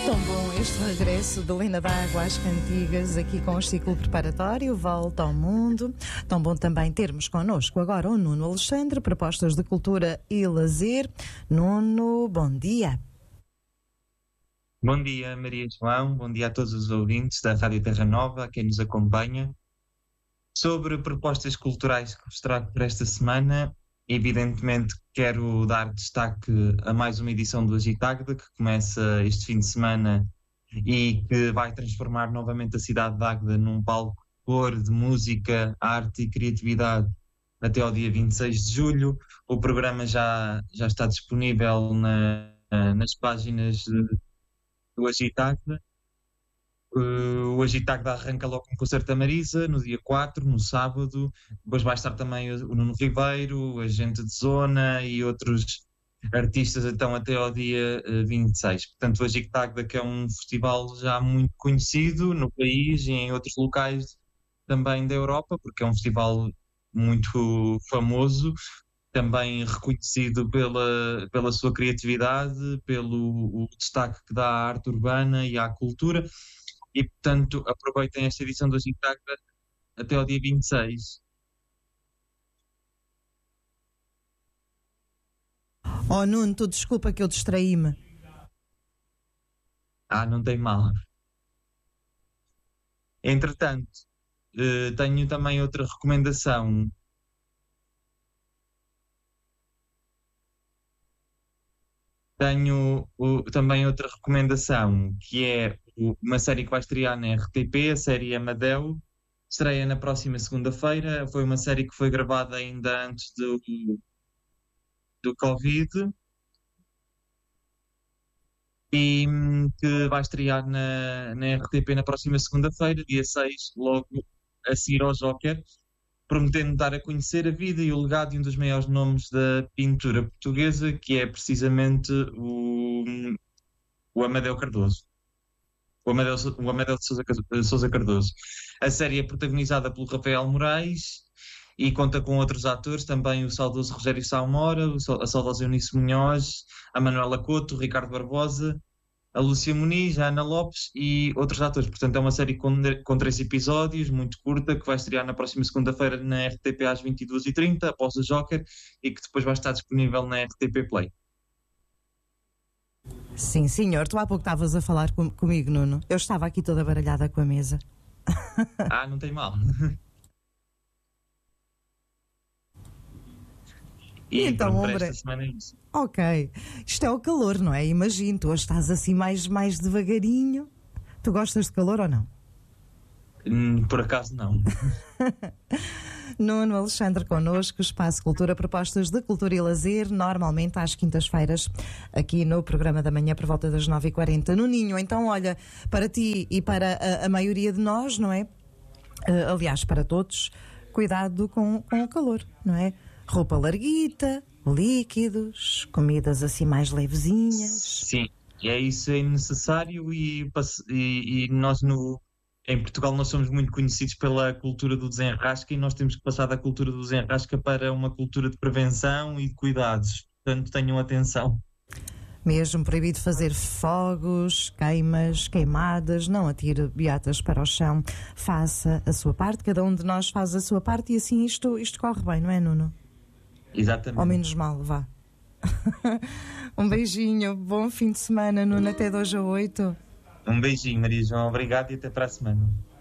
Tão bom este regresso de Lena d'Água às cantigas aqui com o ciclo preparatório Volta ao Mundo. Tão bom também termos connosco agora o Nuno Alexandre, propostas de cultura e lazer. Nuno, bom dia. Bom dia, Maria João, bom dia a todos os ouvintes da Rádio Terra Nova, a quem nos acompanha. Sobre propostas culturais que vos trago para esta semana, evidentemente quero dar destaque a mais uma edição do Agitagda, que começa este fim de semana e que vai transformar novamente a cidade de Águeda num palco de cor, de música, arte e criatividade até ao dia 26 de julho. O programa já está disponível nas páginas do Agitagda. O Agitagda arranca logo com o concerto da Marisa, no dia 4, no sábado. Depois vai estar também o Nuno Ribeiro, a Gente de Zona e outros artistas então até ao dia 26. Portanto, o Agitagda, que é um festival já muito conhecido no país e em outros locais também da Europa, porque é um festival muito famoso, também reconhecido pela sua criatividade, pelo o destaque que dá à arte urbana e à cultura. E, portanto, aproveitem esta edição do Agitagda até ao dia 26. Oh, Nuno, tu desculpa que eu distraí-me. Não tem mal. Entretanto, tenho também outra recomendação. Também outra recomendação, que é uma série que vai estrear na RTP, a série Amadeu. Estreia na próxima segunda-feira. Foi uma série que foi gravada ainda antes do Covid e que vai estrear na RTP na próxima segunda-feira, dia 6, logo a seguir ao Joker, prometendo dar a conhecer a vida e o legado de um dos maiores nomes da pintura portuguesa, que é precisamente o Amadeu Cardoso. O Amadeu de Sousa Cardoso. A série é protagonizada pelo Rafael Moraes e conta com outros atores, também o saudoso Rogério Salmora, a saudosa Eunice Munhoz, a Manuela Couto, o Ricardo Barbosa, a Lúcia Muniz, a Ana Lopes e outros atores. Portanto, é uma série com 3 episódios, muito curta, que vai estrear na próxima segunda-feira na RTP às 22h30, após o Joker, e que depois vai estar disponível na RTP Play. Sim, senhor. Tu há pouco estavas a falar comigo, Nuno. Eu estava aqui toda baralhada com a mesa. Não tem mal. E então, para hombre, esta semana é isso. Ok. Isto é o calor, não é? Imagino, tu hoje estás assim mais devagarinho. Tu gostas de calor ou não? Por acaso não. Nuno Alexandre connosco, Espaço Cultura, propostas de cultura e lazer, normalmente às quintas-feiras, aqui no programa da manhã, por volta das 9h40. Nuninho, então, olha, para ti e para a maioria de nós, não é? Aliás, para todos, cuidado com o calor, não é? Roupa larguita, líquidos, comidas assim mais levezinhas. Sim, isso é necessário e nós em Portugal nós somos muito conhecidos pela cultura do desenrasca e nós temos que passar da cultura do desenrasca para uma cultura de prevenção e de cuidados. Portanto, tenham atenção. Mesmo proibido fazer fogos, queimadas, não atire beatas para o chão. Faça a sua parte, cada um de nós faz a sua parte e assim isto corre bem, não é, Nuno? Exatamente. Ou menos mal, vá. Um beijinho, bom fim de semana, Nuno, até 2 a 8. Um beijinho, Maria João, obrigado e até para a semana.